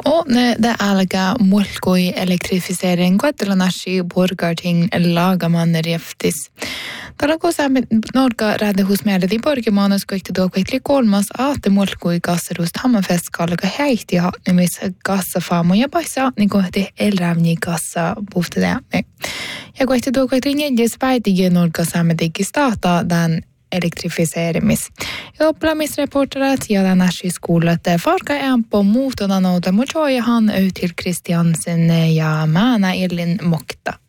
Och när det alga mulkoi elektrifiering koetelanashi borgarting lagaman reftis. Tällä kosamme Norga rädehusmäärä di borgimanas koittado koitli kolmas aate mulkoi kasserust hammanfest kalga häihti nimis kassafamo ja paissa niin kohti elrävni kassa puhtadämme. Ja koittado koitli neljäs päitige Norga saamme teki starta den elektrifiseerimis. Ja oppimisreporterat ja den skolat farka en på motorna och demojojahan ut till Kristiansen ja Mäna Elin Mokta.